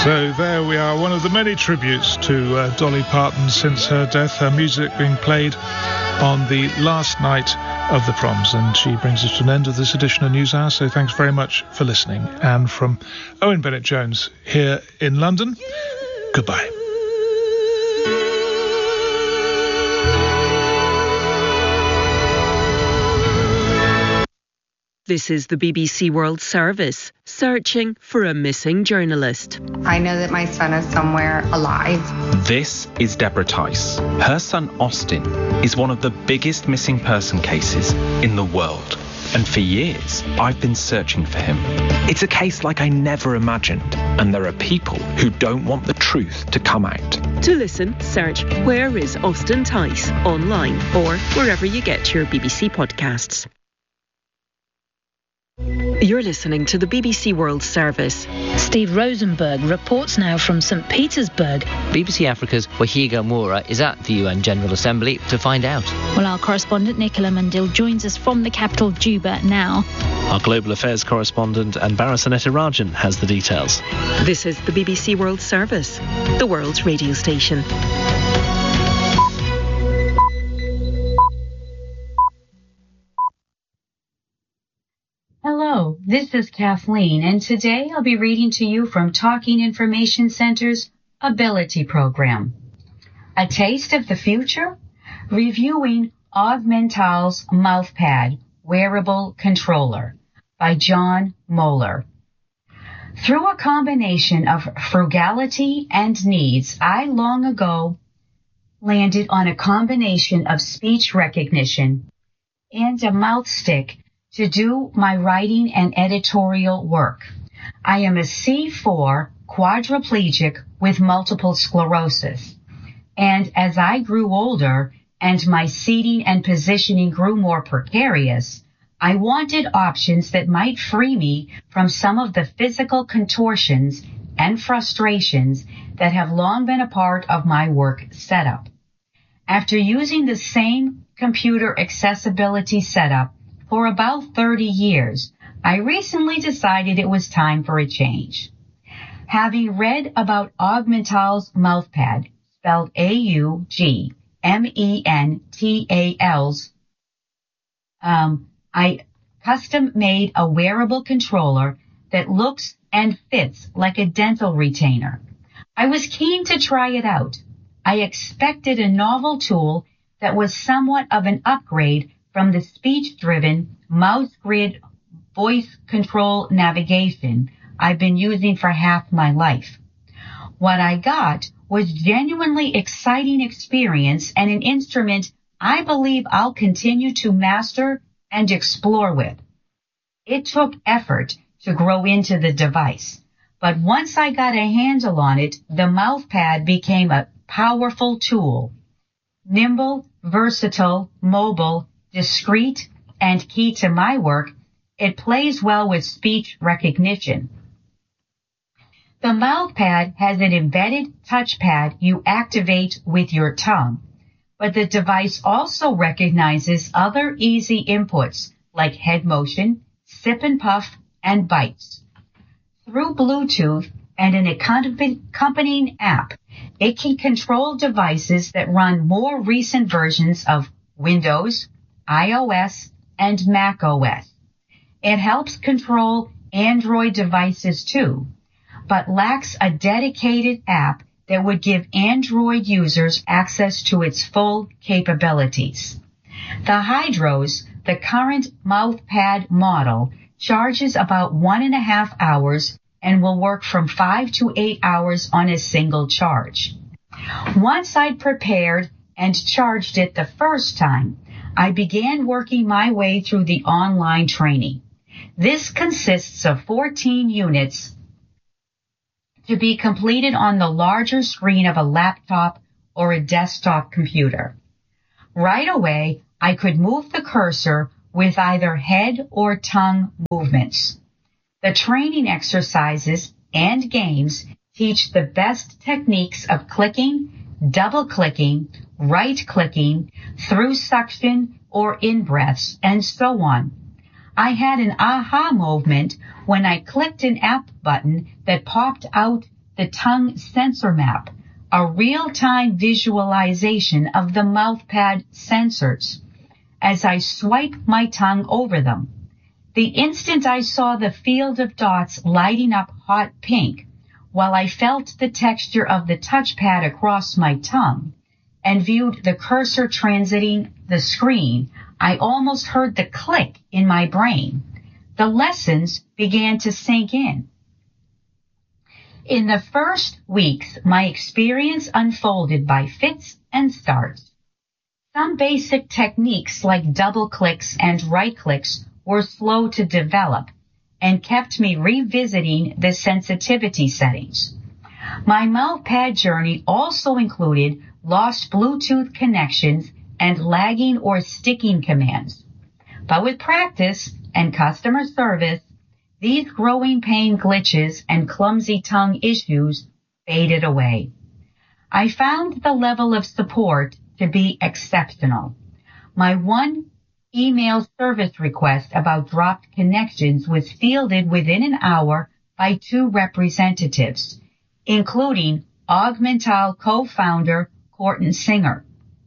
So there we are, one of the many tributes to Dolly Parton since her death, her music being played on the last night of the proms, and she brings us to an end of this edition of News Hour, so thanks very much for listening. And from Owen Bennett-Jones here in London, goodbye. This is the BBC World Service, searching for a missing journalist. I know that my son is somewhere alive. This is Deborah Tice. Her son Austin is one of the biggest missing person cases in the world. And for years, I've been searching for him. It's a case like I never imagined. And there are people who don't want the truth to come out. To listen, search Where is Austin Tice online or wherever you get your BBC podcasts. You're listening to the BBC World Service. Steve Rosenberg reports now from St. Petersburg. BBC Africa's Wahiga Moura is at the UN General Assembly to find out. Well, our correspondent Nicola Mandil joins us from the capital, Juba, now. Our global affairs correspondent Anbara Sanetarajan has the details. This is the BBC World Service, the world's radio station. Hello, this is Kathleen, and today I'll be reading to you from Talking Information Center's Ability Program. A Taste of the Future? Reviewing Augmental's Mouthpad Wearable Controller by John Moeller. Through a combination of frugality and needs, I long ago landed on a combination of speech recognition and a mouth stick to do my writing and editorial work. I am a C4 quadriplegic with multiple sclerosis. And as I grew older and my seating and positioning grew more precarious, I wanted options that might free me from some of the physical contortions and frustrations that have long been a part of my work setup. After using the same computer accessibility setup for about 30 years, I recently decided it was time for a change. Having read about Augmental's Mouthpad, spelled Augmental's, I custom-made a wearable controller that looks and fits like a dental retainer. I was keen to try it out. I expected a novel tool that was somewhat of an upgrade from the speech-driven mouse grid voice control navigation I've been using for half my life. What I got was genuinely exciting experience and an instrument I believe I'll continue to master and explore with. It took effort to grow into the device, but once I got a handle on it, the mouthpad became a powerful tool. Nimble, versatile, mobile, discreet, and key to my work, it plays well with speech recognition. The mouthpad has an embedded touchpad you activate with your tongue, but the device also recognizes other easy inputs like head motion, sip and puff, and bites. Through Bluetooth and an accompanying app, it can control devices that run more recent versions of Windows, iOS, and macOS. It helps control Android devices too, but lacks a dedicated app that would give Android users access to its full capabilities. The Hydros, the current mouthpad model, charges about 1.5 hours and will work from 5 to 8 hours on a single charge. Once I'd prepared and charged it the first time, I began working my way through the online training. This consists of 14 units to be completed on the larger screen of a laptop or a desktop computer. Right away, I could move the cursor with either head or tongue movements. The training exercises and games teach the best techniques of clicking, double-clicking, right-clicking, through suction or in-breaths, and so on. I had an aha moment when I clicked an app button that popped out the tongue sensor map, a real-time visualization of the mouth pad sensors as I swipe my tongue over them. The instant I saw the field of dots lighting up hot pink, while I felt the texture of the touchpad across my tongue and viewed the cursor transiting the screen, I almost heard the click in my brain. The lessons began to sink in. In the first weeks, my experience unfolded by fits and starts. Some basic techniques like double clicks and right clicks were slow to develop and kept me revisiting the sensitivity settings. My mouth pad journey also included lost Bluetooth connections and lagging or sticking commands. But with practice and customer service, these growing pain glitches and clumsy tongue issues faded away. I found the level of support to be exceptional. My one email service request about dropped connections was fielded within an hour by 2 representatives, including Augmental co-founder Corton Singer.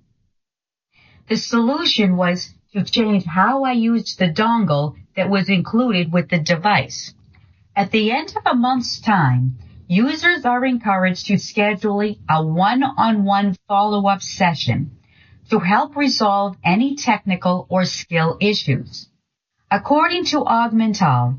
The solution was to change how I used the dongle that was included with the device. At the end of a month's time, users are encouraged to schedule a one-on-one follow-up session to help resolve any technical or skill issues. According to Augmental,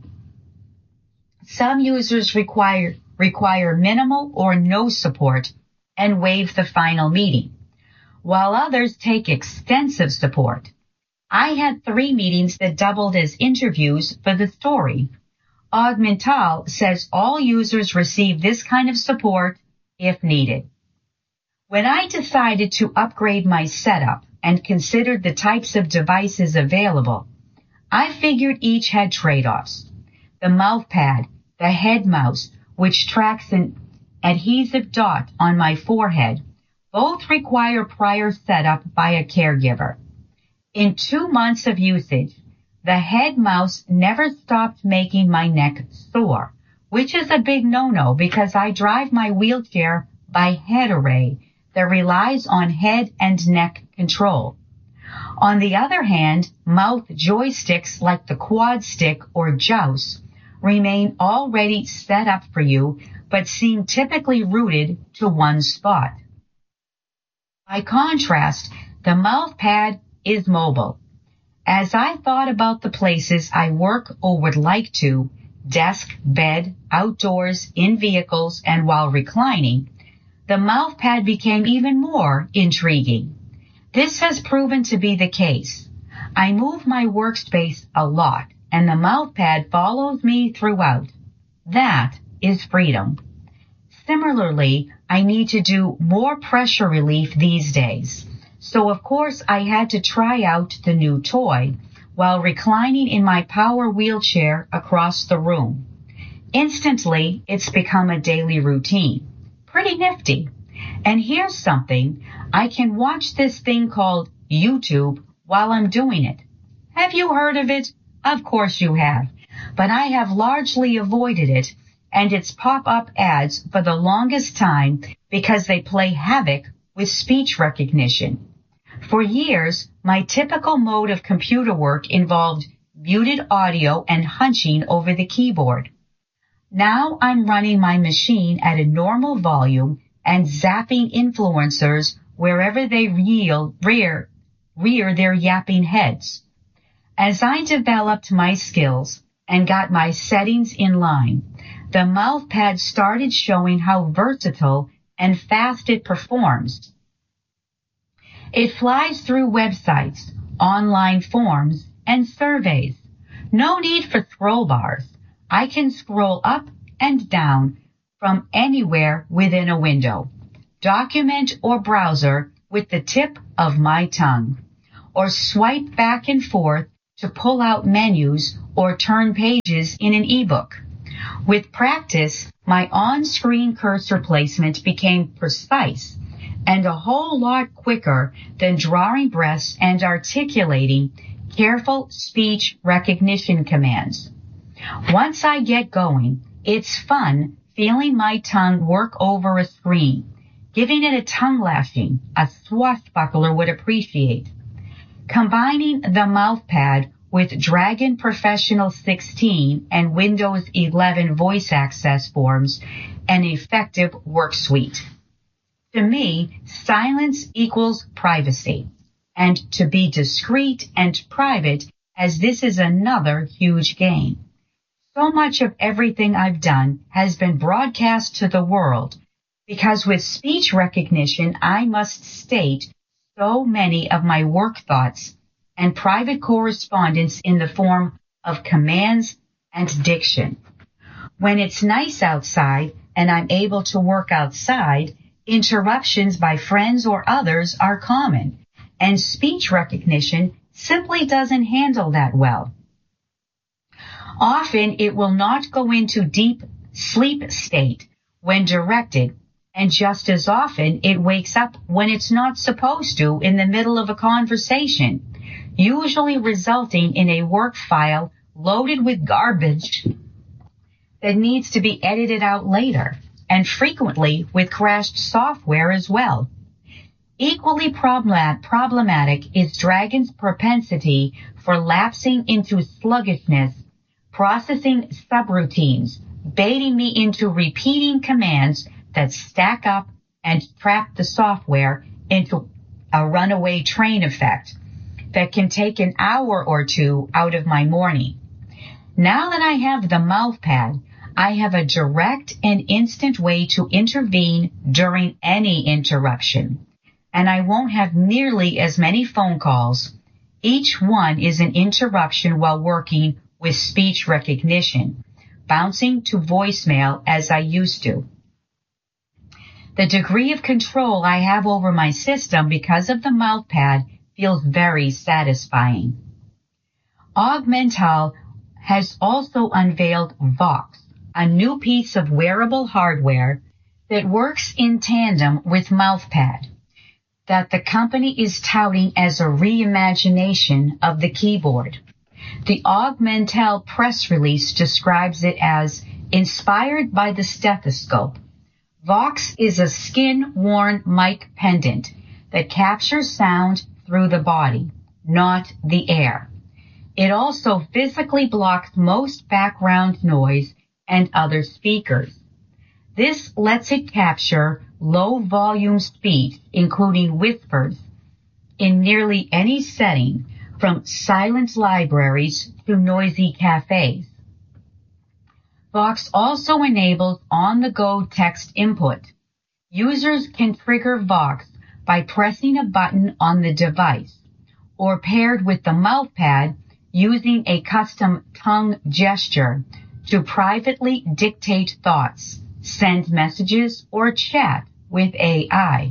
some users require minimal or no support and waive the final meeting, while others take extensive support. I had 3 meetings that doubled as interviews for the story. Augmental says all users receive this kind of support if needed. When I decided to upgrade my setup and considered the types of devices available, I figured each had trade-offs. The mouth pad, the head mouse, which tracks an adhesive dot on my forehead, both require prior setup by a caregiver. In 2 months of usage, the head mouse never stopped making my neck sore, which is a big no-no because I drive my wheelchair by head array that relies on head and neck control. On the other hand, mouth joysticks like the quad stick or joust remain already set up for you but seem typically rooted to one spot. By contrast, the mouth pad is mobile. As I thought about the places I work or would like to, desk, bed, outdoors, in vehicles, and while reclining, the mouth pad became even more intriguing. This has proven to be the case. I move my workspace a lot, and the mouth pad follows me throughout. That is freedom. Similarly, I need to do more pressure relief these days. So of course I had to try out the new toy while reclining in my power wheelchair across the room. Instantly, it's become a daily routine. Pretty nifty. And here's something. I can watch this thing called YouTube while I'm doing it. Have you heard of it? Of course you have. But I have largely avoided it and its pop-up ads for the longest time because they play havoc with speech recognition. For years, my typical mode of computer work involved muted audio and hunching over the keyboard. Now I'm running my machine at a normal volume and zapping influencers wherever they rear their yapping heads. As I developed my skills and got my settings in line, the mouth pad started showing how versatile and fast it performs. It flies through websites, online forms, and surveys. No need for scroll bars. I can scroll up and down from anywhere within a window, document or browser with the tip of my tongue, or swipe back and forth to pull out menus or turn pages in an ebook. With practice, my on-screen cursor placement became precise and a whole lot quicker than drawing breaths and articulating careful speech recognition commands. Once I get going, it's fun feeling my tongue work over a screen, giving it a tongue lashing a swashbuckler would appreciate. Combining the mouth pad with Dragon Professional 16 and Windows 11 voice access forms an effective work suite. To me, silence equals privacy, and to be discreet and private, as this is another huge gain. So much of everything I've done has been broadcast to the world, because with speech recognition, I must state so many of my work thoughts and private correspondence in the form of commands and diction. When it's nice outside and I'm able to work outside, interruptions by friends or others are common, and speech recognition simply doesn't handle that well. Often it will not go into deep sleep state when directed, and just as often it wakes up when it's not supposed to in the middle of a conversation, usually resulting in a work file loaded with garbage that needs to be edited out later, and frequently with crashed software as well. Equally problematic is Dragon's propensity for lapsing into sluggishness, processing subroutines, baiting me into repeating commands that stack up and trap the software into a runaway train effect that can take an hour or two out of my morning. Now that I have the mouth pad, I have a direct and instant way to intervene during any interruption, and I won't have nearly as many phone calls. Each one is an interruption while working with speech recognition, bouncing to voicemail as I used to. The degree of control I have over my system because of the mouth pad feels very satisfying. Augmental has also unveiled Vox, a new piece of wearable hardware that works in tandem with MouthPad, that the company is touting as a reimagination of the keyboard. The Augmental press release describes it as inspired by the stethoscope. Vox is a skin-worn mic pendant that captures sound through the body, not the air. It also physically blocks most background noise and other speakers. This lets it capture low-volume speech, including whispers, in nearly any setting, from silent libraries to noisy cafes. Vox also enables on-the-go text input. Users can trigger Vox by pressing a button on the device, or paired with the mouth pad using a custom tongue gesture to privately dictate thoughts, send messages, or chat with AI.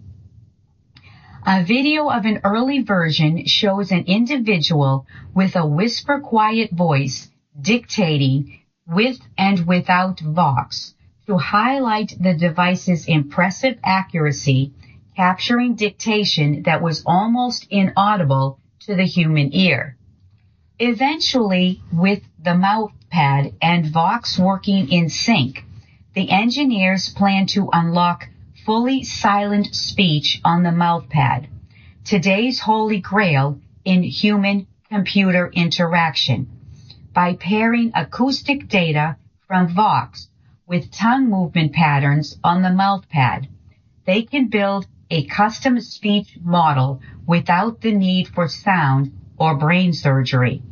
A video of an early version shows an individual with a whisper-quiet voice dictating with and without Vox to highlight the device's impressive accuracy, capturing dictation that was almost inaudible to the human ear. Eventually, with the mouth pad and Vox working in sync, the engineers plan to unlock fully silent speech on the mouth pad, today's holy grail in human-computer interaction, by pairing acoustic data from Vox with tongue movement patterns on the mouth pad. They can build a custom speech model without the need for sound or brain surgery.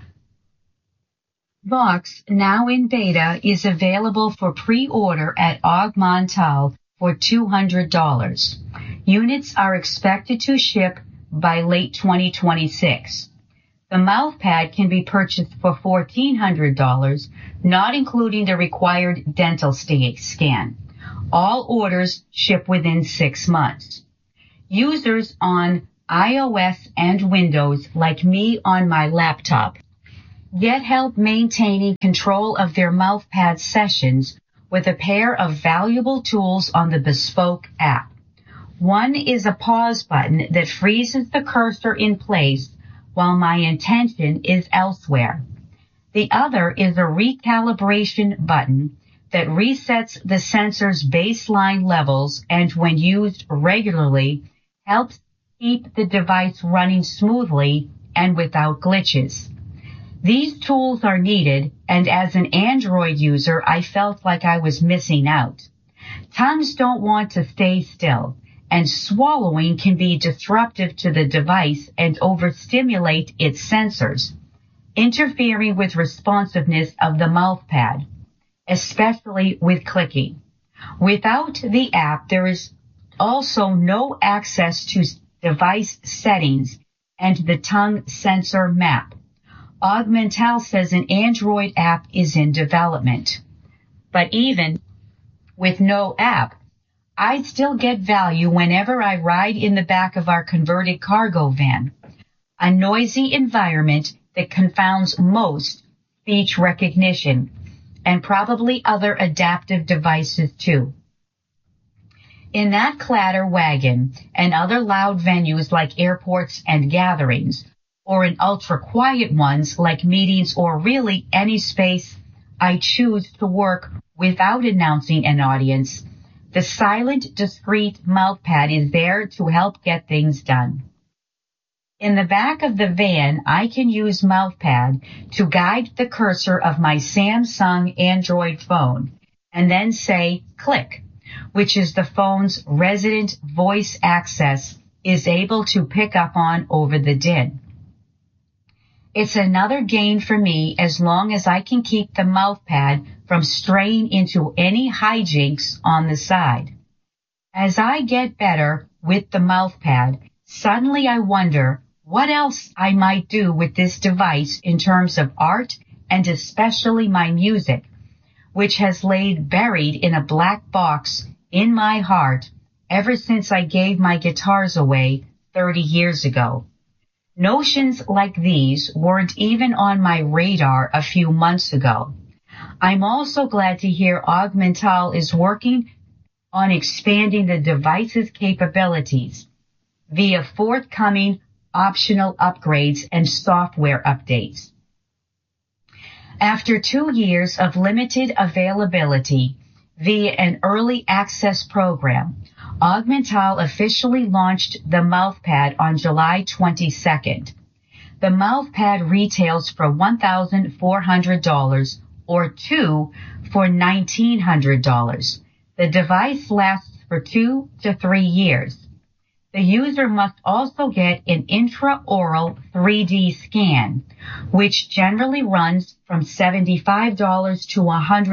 Vox, now in beta, is available for pre-order at Augmental for $200. Units are expected to ship by late 2026. The mouth pad can be purchased for $1,400, not including the required dental scan. All orders ship within 6 months. Users on iOS and Windows, like me on my laptop, get help maintaining control of their mouth pad sessions with a pair of valuable tools on the bespoke app. One is a pause button that freezes the cursor in place while my intention is elsewhere. The other is a recalibration button that resets the sensor's baseline levels and when used regularly helps keep the device running smoothly and without glitches. These tools are needed, and as an Android user, I felt like I was missing out. Tongues don't want to stay still, and swallowing can be disruptive to the device and overstimulate its sensors, interfering with responsiveness of the mouth pad, especially with clicking. Without the app, there is also no access to device settings and the tongue sensor map. Augmental says an Android app is in development. But even with no app, I still get value whenever I ride in the back of our converted cargo van, a noisy environment that confounds most speech recognition and probably other adaptive devices too. In that clatter wagon and other loud venues like airports and gatherings, or in ultra-quiet ones like meetings or really any space I choose to work without announcing an audience, the silent, discreet mouthpad is there to help get things done. In the back of the van, I can use mouthpad to guide the cursor of my Samsung Android phone and then say click, which is the phone's resident voice access is able to pick up on over the din. It's another gain for me as long as I can keep the mouthpad from straying into any hijinks on the side. As I get better with the mouthpad, suddenly I wonder what else I might do with this device in terms of art and especially my music, which has laid buried in a black box in my heart ever since I gave my guitars away 30 years ago. Notions like these weren't even on my radar a few months ago. I'm also glad to hear Augmental is working on expanding the device's capabilities via forthcoming optional upgrades and software updates. After 2 years of limited availability via an early access program, Augmental officially launched the mouthpad on July 22nd. The mouthpad retails for $1,400 or two for $1,900. The device lasts for 2 to 3 years. The user must also get an intraoral 3D scan, which generally runs from $75 to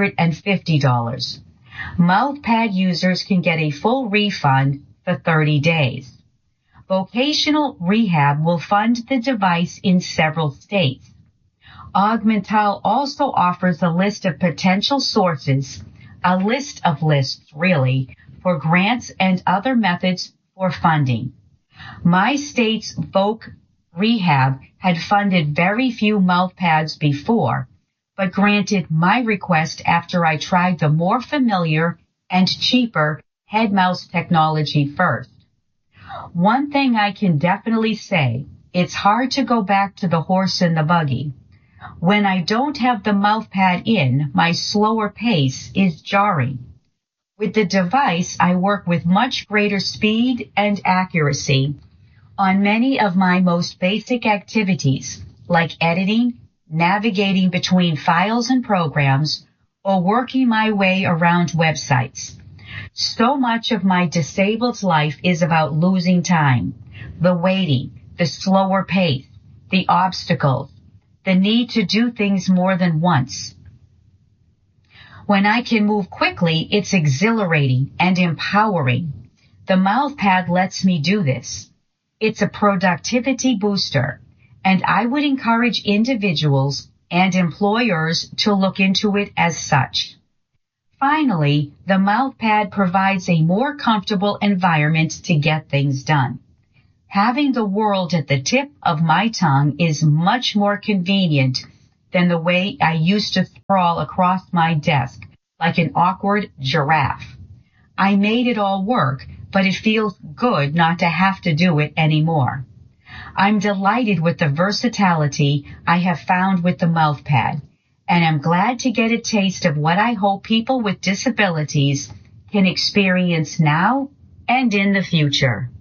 $150. Mouthpad users can get a full refund for 30 days. Vocational Rehab will fund the device in several states. Augmental also offers a list of potential sources, a list of lists really, for grants and other methods for funding. My state's Voc Rehab had funded very few mouthpads before, but granted my request after I tried the more familiar and cheaper head mouse technology first. One thing I can definitely say, it's hard to go back to the horse and the buggy. When I don't have the mouthpad in, my slower pace is jarring. With the device, I work with much greater speed and accuracy on many of my most basic activities, like editing, navigating between files and programs, or working my way around websites. So much of my disabled life is about losing time, the waiting, the slower pace, the obstacles, the need to do things more than once. When I can move quickly, it's exhilarating and empowering. The mouthpad lets me do this. It's a productivity booster, and I would encourage individuals and employers to look into it as such. Finally, the mouthpad provides a more comfortable environment to get things done. Having the world at the tip of my tongue is much more convenient than the way I used to sprawl across my desk like an awkward giraffe. I made it all work, but it feels good not to have to do it anymore. I'm delighted with the versatility I have found with the mouthpad, and I'm glad to get a taste of what I hope people with disabilities can experience now and in the future.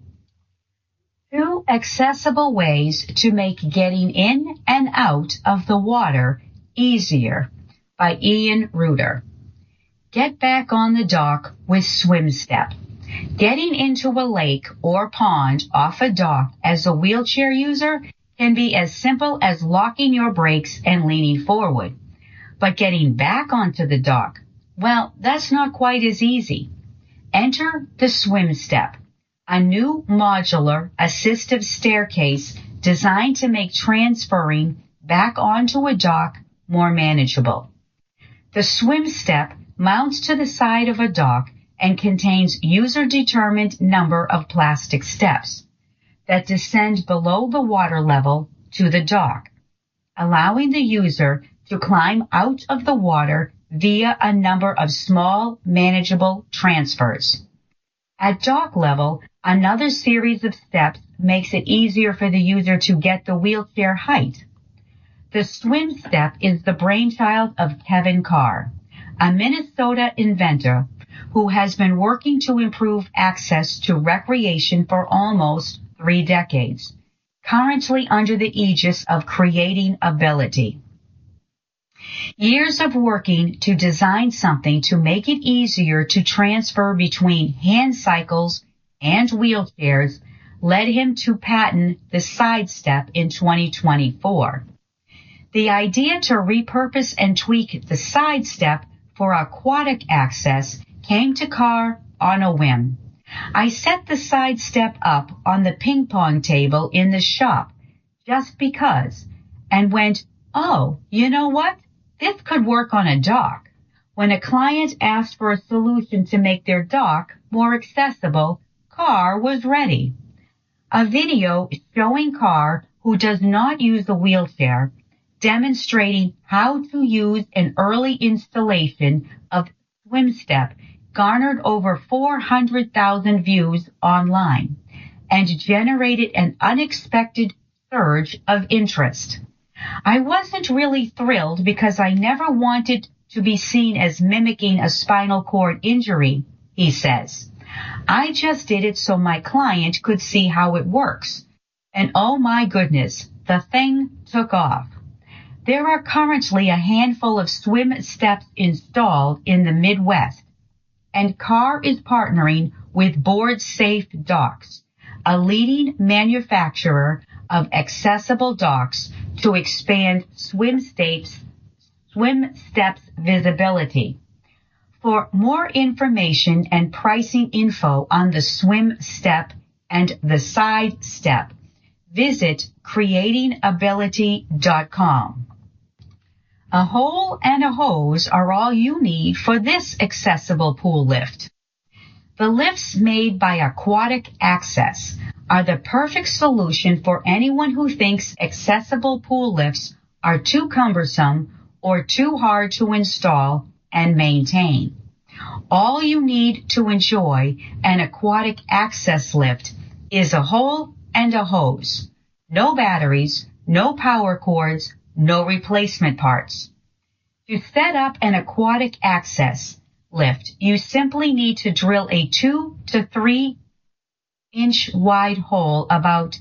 2 accessible ways to make getting in and out of the water easier by Ian Reuter. Get back on the dock with SwimStep. Getting into a lake or pond off a dock as a wheelchair user can be as simple as locking your brakes and leaning forward. But getting back onto the dock, well, that's not quite as easy. Enter the SwimStep, a new modular assistive staircase designed to make transferring back onto a dock more manageable. The SwimStep mounts to the side of a dock and contains user-determined number of plastic steps that descend below the water level to the dock, allowing the user to climb out of the water via a number of small, manageable transfers. At dock level, another series of steps makes it easier for the user to get the wheelchair height. The SwimStep is the brainchild of Kevin Carr, a Minnesota inventor who has been working to improve access to recreation for almost 3 decades, currently under the aegis of Creating Ability. Years of working to design something to make it easier to transfer between hand cycles and wheelchairs led him to patent the SideStep in 2024. The idea to repurpose and tweak the SideStep for aquatic access came to Carr on a whim. I set the SideStep up on the ping pong table in the shop just because, and went, oh, you know what? This could work on a dock. When a client asked for a solution to make their dock more accessible, Carr was ready. A video showing Carr, who does not use a wheelchair, demonstrating how to use an early installation of SwimStep garnered over 400,000 views online and generated an unexpected surge of interest. I wasn't really thrilled because I never wanted to be seen as mimicking a spinal cord injury, he says. I just did it so my client could see how it works. And oh my goodness, the thing took off. There are currently a handful of SwimSteps installed in the Midwest, and Carr is partnering with Board Safe Docks, a leading manufacturer of accessible docks, to expand SwimStep's visibility. For more information and pricing info on the SwimStep and the SideStep, visit creatingability.com. A hole and a hose are all you need for this accessible pool lift. The lifts made by Aquatic Access are the perfect solution for anyone who thinks accessible pool lifts are too cumbersome or too hard to install and maintain. All you need to enjoy an Aquatic Access lift is a hole and a hose. No batteries, no power cords, no replacement parts. To set up an Aquatic Access lift, you simply need to drill a 2 to 3 inch wide hole about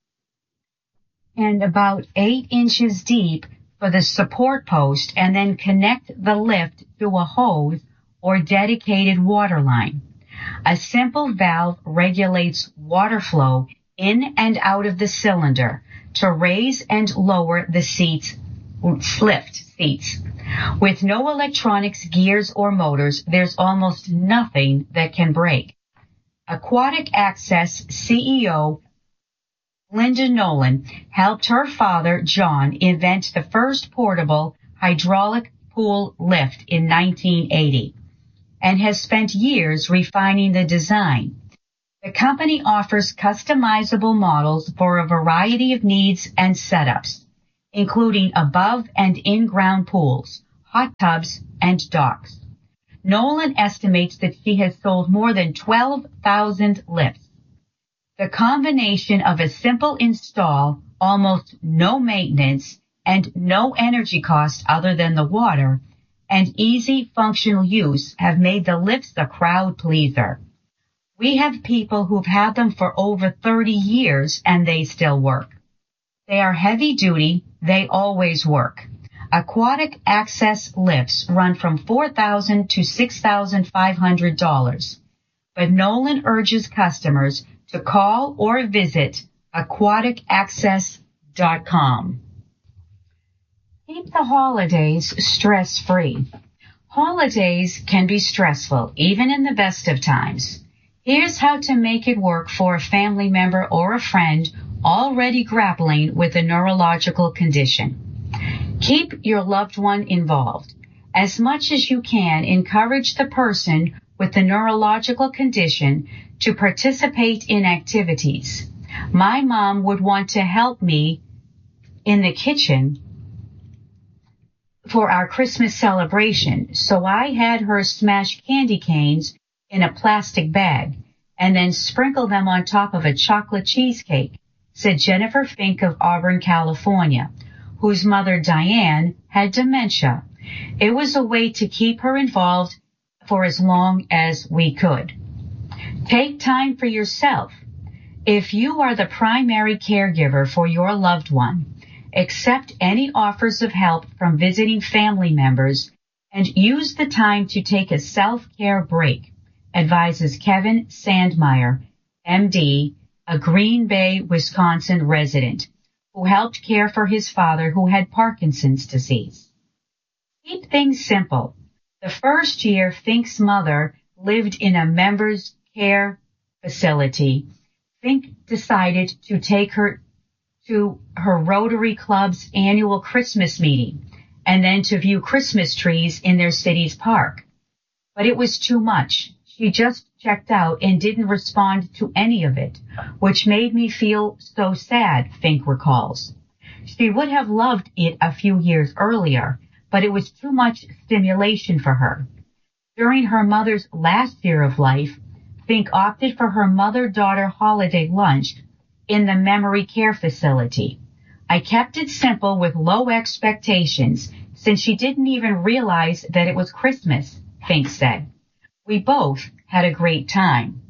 8 inches deep for the support post, and then connect the lift to a hose or dedicated water line. A simple valve regulates water flow in and out of the cylinder to raise and lower the lift seats. With no electronics, gears, or motors, there's almost nothing that can break. Aquatic Access CEO Linda Nolan helped her father, John, invent the first portable hydraulic pool lift in 1980 and has spent years refining the design. The company offers customizable models for a variety of needs and setups, including above and in-ground pools, hot tubs, and docks. Nolan estimates that she has sold more than 12,000 lifts. The combination of a simple install, almost no maintenance, and no energy cost other than the water, and easy functional use have made the lifts a crowd pleaser. We have people who've had them for over 30 years and they still work. They are heavy duty, they always work. Aquatic access lifts run from $4,000 to $6,500, but Nolan urges customers to call or visit aquaticaccess.com. Keep the holidays stress-free. Holidays can be stressful, even in the best of times. Here's how to make it work for a family member or a friend already grappling with a neurological condition. Keep your loved one involved. As much as you can, encourage the person with the neurological condition to participate in activities. My mom would want to help me in the kitchen for our Christmas celebration, so I had her smash candy canes in a plastic bag and then sprinkle them on top of a chocolate cheesecake, said Jennifer Fink of Auburn, California, whose mother Diane had dementia. It was a way to keep her involved for as long as we could. Take time for yourself. If you are the primary caregiver for your loved one, accept any offers of help from visiting family members and use the time to take a self-care break, advises Kevin Sandmeyer, MD, a Green Bay, Wisconsin resident who helped care for his father who had Parkinson's disease. Keep things simple. The first year Fink's mother lived in a members care facility, Fink decided to take her to her Rotary Club's annual Christmas meeting and then to view Christmas trees in their city's park. But it was too much. She just checked out and didn't respond to any of it, which made me feel so sad, Fink recalls. She would have loved it a few years earlier, but it was too much stimulation for her. During her mother's last year of life, Fink opted for her mother-daughter holiday lunch in the memory care facility. I kept it simple with low expectations since she didn't even realize that it was Christmas, Fink said. We both had a great time.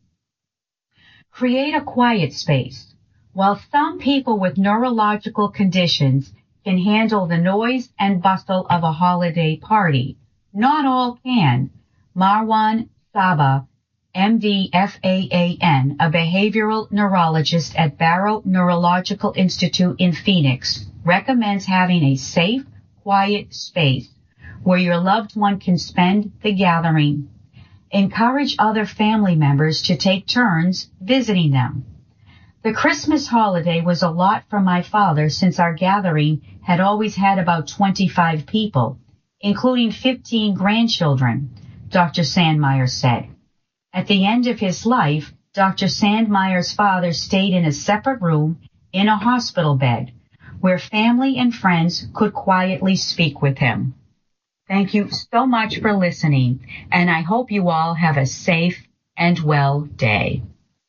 Create a quiet space. While some people with neurological conditions can handle the noise and bustle of a holiday party, not all can. Marwan Saba, MD FAAN, a behavioral neurologist at Barrow Neurological Institute in Phoenix, recommends having a safe, quiet space where your loved one can spend the gathering. Encourage other family members to take turns visiting them. The Christmas holiday was a lot for my father since our gathering had always had about 25 people, including 15 grandchildren, Dr. Sandmeyer said. At the end of his life, Dr. Sandmeyer's father stayed in a separate room in a hospital bed where family and friends could quietly speak with him. Thank you so much for listening, and I hope you all have a safe and well day.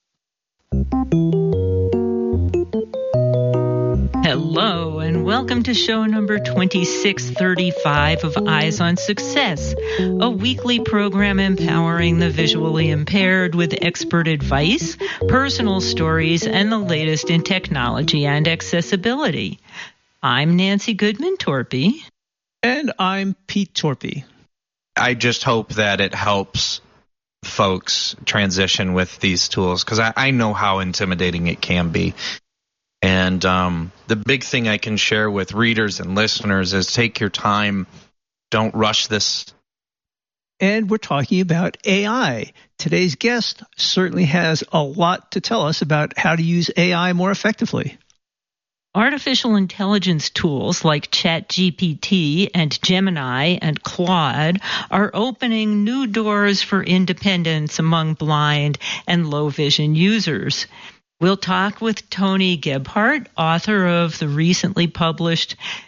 Hello, and welcome to show number 2635 of Eyes on Success, a weekly program empowering the visually impaired with expert advice, personal stories, and the latest in technology and accessibility. I'm Nancy Goodman-Torpy. And I'm Pete Torpy. I just hope that it helps folks transition with these tools, because I know how intimidating it can be. And the big thing I can share with readers and listeners is take your time. Don't rush this. And we're talking about AI. Today's guest certainly has a lot to tell us about how to use AI more effectively. Artificial intelligence tools like ChatGPT and Gemini and Claude are opening new doors for independence among blind and low vision users. We'll talk with Tony Gebhardt, author of the recently published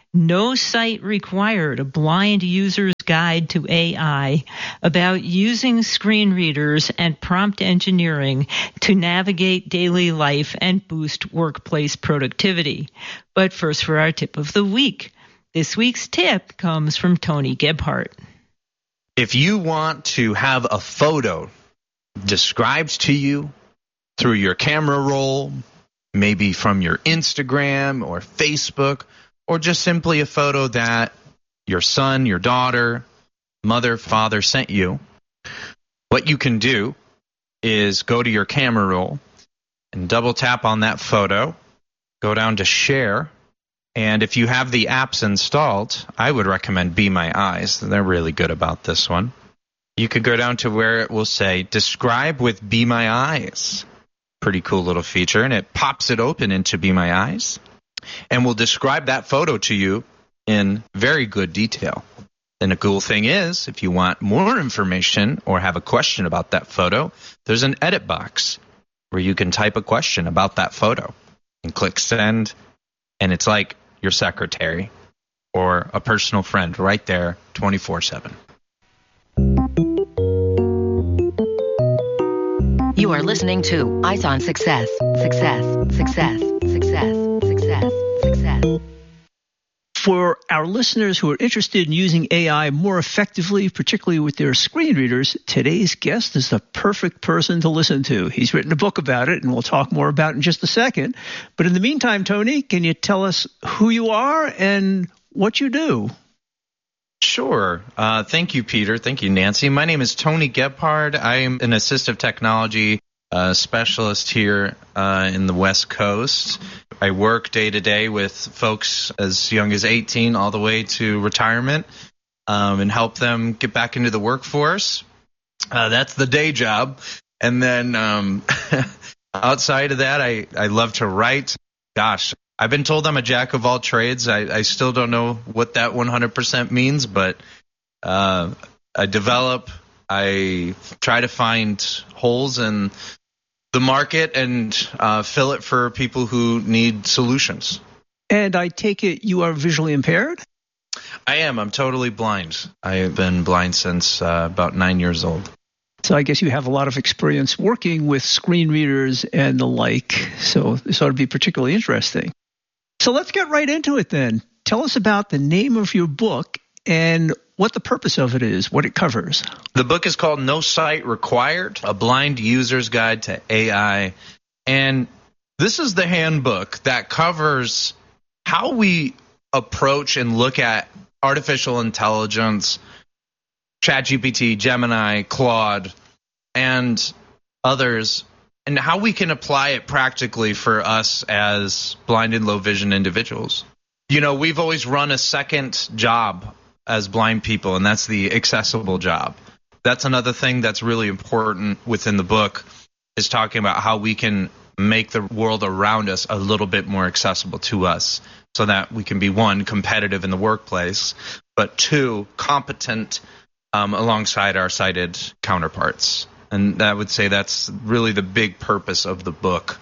No Sight Required, a blind user's guide to AI, about using screen readers and prompt engineering to navigate daily life and boost workplace productivity. But first, for our tip of the week. This week's tip comes from Tony Gebhardt. If you want to have a photo described to you through your camera roll, maybe from your Instagram or Facebook, or just simply a photo that your son, your daughter, mother, father sent you, what you can do is go to your camera roll and double tap on that photo, go down to share, and if you have the apps installed, I would recommend Be My Eyes. They're really good about this one. You could go down to where it will say, describe with Be My Eyes. Pretty cool little feature, and it pops it open into Be My Eyes and will describe that photo to you in very good detail. And the cool thing is, if you want more information or have a question about that photo, there's an edit box where you can type a question about that photo and click send, and it's like your secretary or a personal friend right there 24/7. You are listening to Eyes on Success. Success, success, success, success, success. For our listeners who are interested in using AI more effectively, particularly with their screen readers, today's guest is the perfect person to listen to. He's written a book about it, and we'll talk more about it in just a second. But in the meantime, Tony, can you tell us who you are and what you do? Sure. Thank you, Peter. Thank you, Nancy. My name is Tony Gebhardt. I am an assistive technology specialist here in the West Coast. I work day to day with folks as young as 18 all the way to retirement and help them get back into the workforce. That's the day job. And then outside of that, I love to write. Gosh, I've been told I'm a jack of all trades. I still don't know what that 100% means, but I develop, I try to find holes in the market and fill it for people who need solutions. And I take it you are visually impaired? I am. I'm totally blind. I have been blind since about 9 years old. So I guess you have a lot of experience working with screen readers and the like, so this ought to be particularly interesting. So let's get right into it then. Tell us about the name of your book and what the purpose of it is, what it covers. The book is called No Sight Required, a blind user's guide to AI. And this is the handbook that covers how we approach and look at artificial intelligence, ChatGPT, Gemini, Claude, and others, and how we can apply it practically for us as blind and low vision individuals. You know, we've always run a second job as blind people, and that's the accessible job. That's another thing that's really important within the book, is talking about how we can make the world around us a little bit more accessible to us so that we can be, one, competitive in the workplace, but two, competent alongside our sighted counterparts. And I would say that's really the big purpose of the book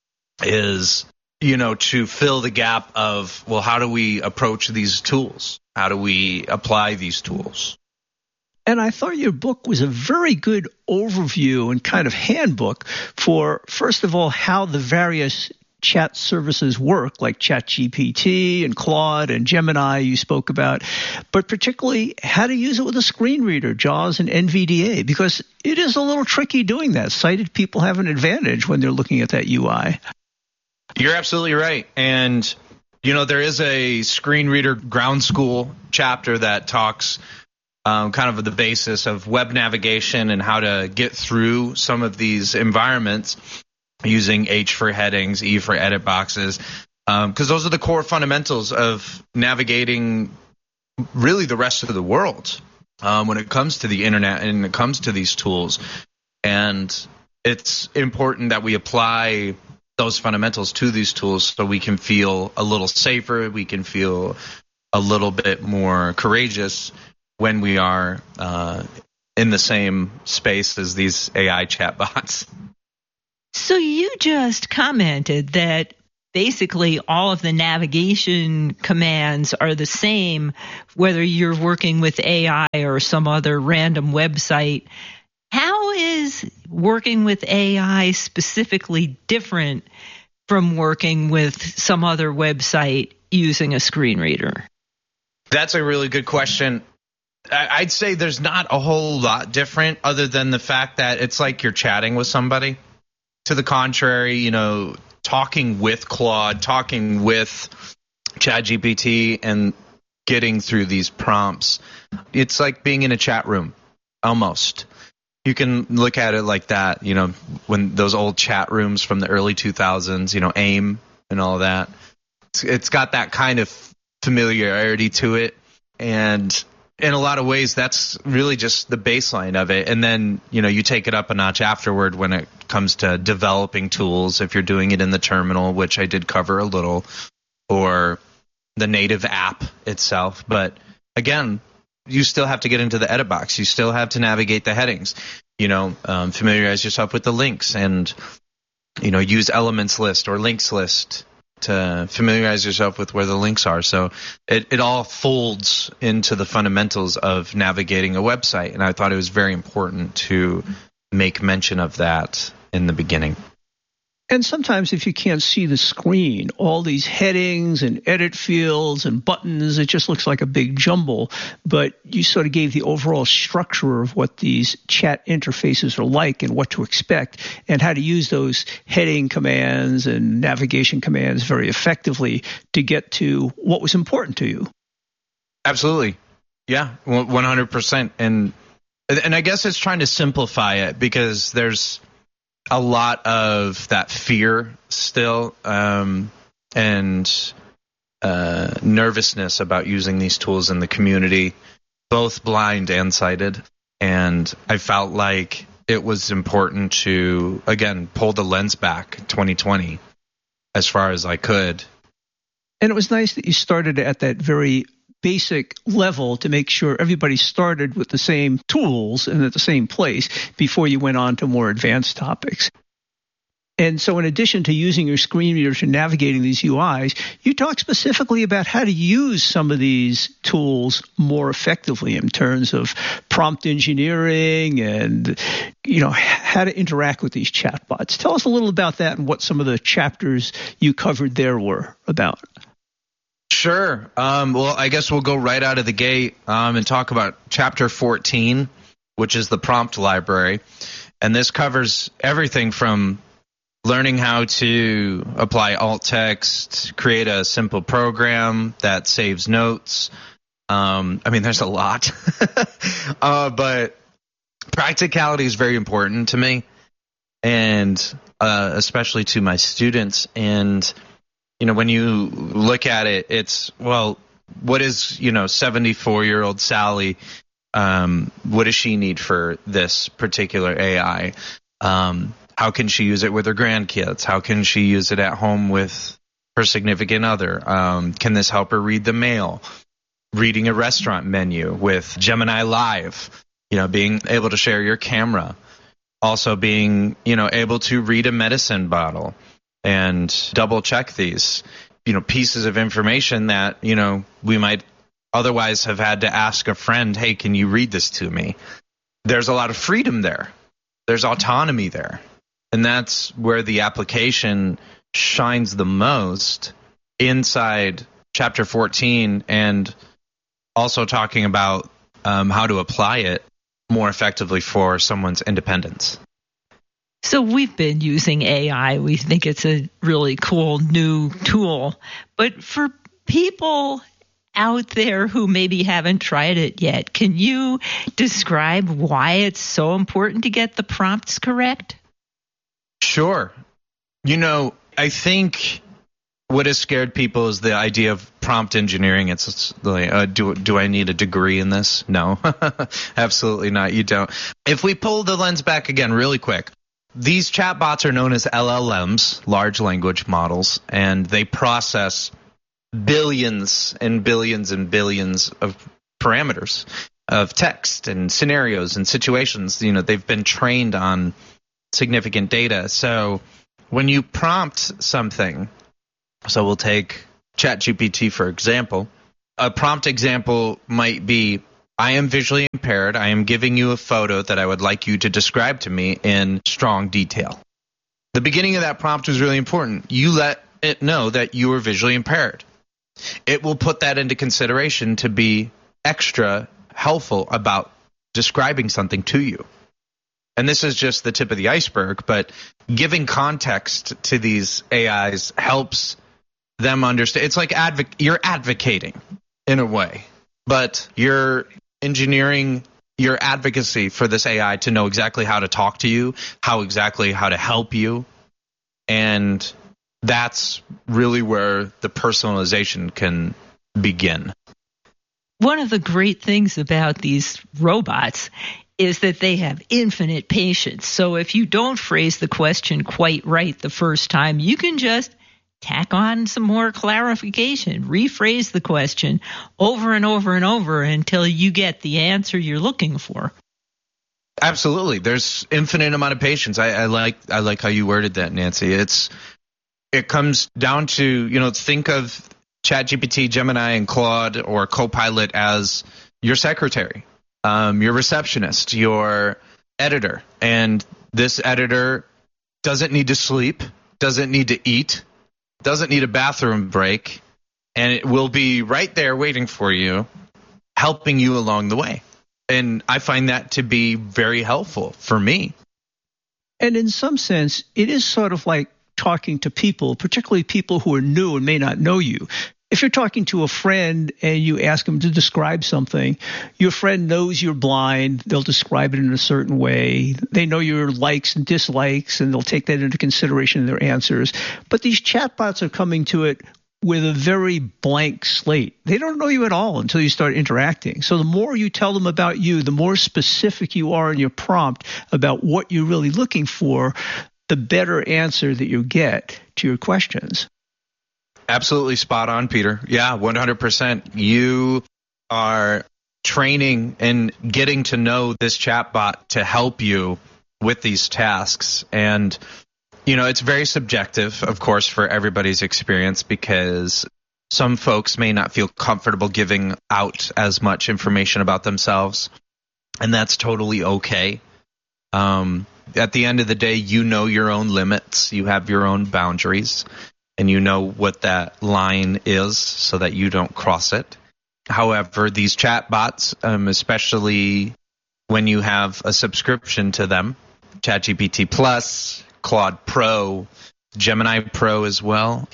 is, you know, to fill the gap of, well, how do we approach these tools? How do we apply these tools? And I thought your book was a very good overview and kind of handbook for, first of all, how the various chat services work, like ChatGPT and Claude and Gemini you spoke about, but particularly how to use it with a screen reader, JAWS and NVDA, because it is a little tricky doing that. Sighted people have an advantage when they're looking at that UI. You're absolutely right. And, you know, there is a screen reader ground school chapter that talks kind of the basis of web navigation and how to get through some of these environments using H for headings, E for edit boxes, because those are the core fundamentals of navigating really the rest of the world when it comes to the internet and it comes to these tools. And it's important that we apply those fundamentals to these tools so we can feel a little safer, we can feel a little bit more courageous when we are in the same space as these AI chatbots. So you just commented that basically all of the navigation commands are the same, whether you're working with AI or some other random website. How is working with AI specifically different from working with some other website using a screen reader? That's a really good question. I'd say there's not a whole lot different other than the fact that it's like you're chatting with somebody. To the contrary, talking with Claude, talking with ChatGPT and getting through these prompts, it's like being in a chat room, almost. You can look at it like that, when those old chat rooms from the early 2000s, AIM and all that. It's got that kind of familiarity to it. And in a lot of ways, that's really just the baseline of it. And then, you take it up a notch afterward when it comes to developing tools, if you're doing it in the terminal, which I did cover a little, or the native app itself. But again, you still have to get into the edit box. You still have to navigate the headings, familiarize yourself with the links and, use elements list or links list to familiarize yourself with where the links are. So it all folds into the fundamentals of navigating a website. And I thought it was very important to make mention of that in the beginning. And sometimes if you can't see the screen, all these headings and edit fields and buttons, it just looks like a big jumble. But you sort of gave the overall structure of what these chat interfaces are like and what to expect and how to use those heading commands and navigation commands very effectively to get to what was important to you. Absolutely. Yeah, 100%. And I guess it's trying to simplify it because there's a lot of that fear still and nervousness about using these tools in the community, both blind and sighted. And I felt like it was important to, again, pull the lens back 2020 as far as I could. And it was nice that you started at that very basic level to make sure everybody started with the same tools and at the same place before you went on to more advanced topics. And so in addition to using your screen readers and navigating these UIs, you talk specifically about how to use some of these tools more effectively in terms of prompt engineering and, how to interact with these chatbots. Tell us a little about that and what some of the chapters you covered there were about. Sure. Well, I guess we'll go right out of the gate and talk about Chapter 14, which is the prompt library. And this covers everything from learning how to apply alt text, create a simple program that saves notes. There's a lot. But practicality is very important to me, and especially to my students. And when you look at it, it's, well, what is, 74-year-old Sally, what does she need for this particular AI? How can she use it with her grandkids? How can she use it at home with her significant other? Can this help her read the mail? Reading a restaurant menu with Gemini Live, being able to share your camera. Also being, able to read a medicine bottle and double check these, pieces of information that, we might otherwise have had to ask a friend, hey, can you read this to me? There's a lot of freedom there. There's autonomy there. And that's where the application shines the most inside Chapter 14, and also talking about how to apply it more effectively for someone's independence. So we've been using AI. We think it's a really cool new tool. But for people out there who maybe haven't tried it yet, can you describe why it's so important to get the prompts correct? Sure. I think what has scared people is the idea of prompt engineering. It's like, do I need a degree in this? No, absolutely not. You don't. If we pull the lens back again really quick, these chatbots are known as LLMs, large language models, and they process billions and billions and billions of parameters of text and scenarios and situations. They've been trained on significant data. So when you prompt something, So we'll take ChatGPT, for example. A prompt example might be, I am visually impaired. I am giving you a photo that I would like you to describe to me in strong detail. The beginning of that prompt is really important. You let it know that you are visually impaired. It will put that into consideration to be extra helpful about describing something to you. And this is just the tip of the iceberg, but giving context to these AIs helps them understand. It's like you're advocating in a way, but you're engineering your advocacy for this AI to know exactly how to talk to you, how to help you. And that's really where the personalization can begin. One of the great things about these robots is that they have infinite patience. So if you don't phrase the question quite right the first time, you can just tack on some more clarification, rephrase the question over and over and over until you get the answer you're looking for. Absolutely. There's infinite amount of patience. I like how you worded that, Nancy. It comes down to, think of ChatGPT, Gemini, and Claude or Copilot as your secretary, your receptionist, your editor. And this editor doesn't need to sleep, doesn't need to eat, doesn't need a bathroom break, and it will be right there waiting for you, helping you along the way. And I find that to be very helpful for me. And in some sense, it is sort of like talking to people, particularly people who are new and may not know you. If you're talking to a friend and you ask them to describe something, your friend knows you're blind. They'll describe it in a certain way. They know your likes and dislikes, and they'll take that into consideration in their answers. But these chatbots are coming to it with a very blank slate. They don't know you at all until you start interacting. So the more you tell them about you, the more specific you are in your prompt about what you're really looking for, the better answer that you get to your questions. Absolutely spot on, Peter. Yeah, 100%. You are training and getting to know this chatbot to help you with these tasks. And, it's very subjective, of course, for everybody's experience, because some folks may not feel comfortable giving out as much information about themselves, and that's totally okay. At the end of the day, you know your own limits. You have your own boundaries. And you know what that line is so that you don't cross it. However, these chatbots, especially when you have a subscription to them, ChatGPT Plus, Claude Pro, Gemini Pro as well,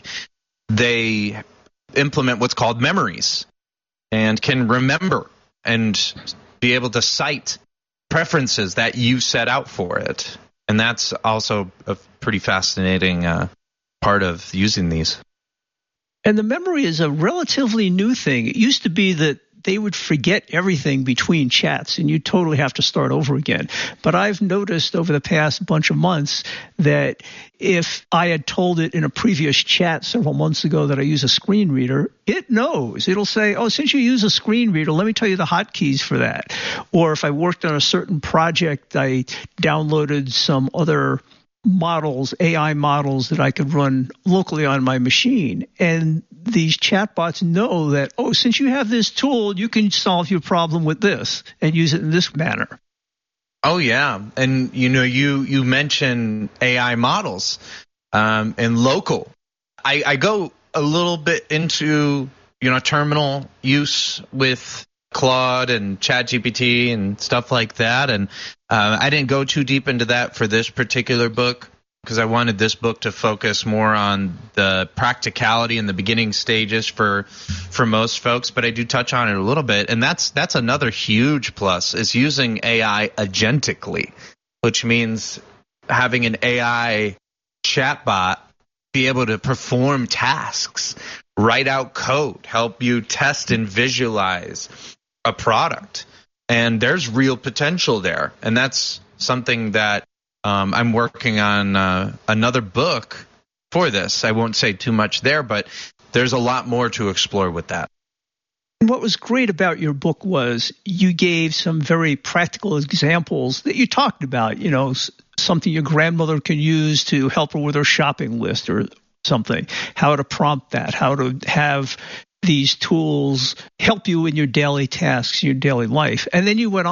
they implement what's called memories and can remember and be able to cite preferences that you set out for it. And that's also a pretty fascinating part of using these. And the memory is a relatively new thing. It used to be that they would forget everything between chats and you totally have to start over again. But I've noticed over the past bunch of months that if I had told it in a previous chat several months ago that I use a screen reader, it knows. It'll say, oh, since you use a screen reader, let me tell you the hotkeys for that. Or if I worked on a certain project, I downloaded some other models, AI models that I could run locally on my machine. And these chatbots know that, oh, since you have this tool, you can solve your problem with this and use it in this manner. Oh, yeah. And, you mentioned AI models and local. I go a little bit into, terminal use with Claude and ChatGPT and stuff like that. And I didn't go too deep into that for this particular book because I wanted this book to focus more on the practicality and the beginning stages for most folks. But I do touch on it a little bit. And that's another huge plus is using AI agentically, which means having an AI chatbot be able to perform tasks, write out code, help you test and visualize a product. And there's real potential there. And that's something that I'm working on another book for this. I won't say too much there, but there's a lot more to explore with that. What was great about your book was you gave some very practical examples that you talked about, something your grandmother can use to help her with her shopping list or something, how to prompt that, how to have these tools help you in your daily tasks, your daily life. And then you went